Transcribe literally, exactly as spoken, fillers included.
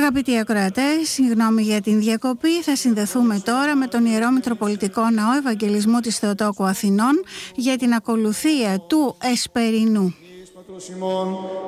Αγαπητοί ακροατές, συγγνώμη για την διακοπή. Θα συνδεθούμε τώρα με τον Ιερό Μητροπολιτικό Ναό Ευαγγελισμού της Θεοτόκου Αθηνών για την ακολουθία του Εσπερινού.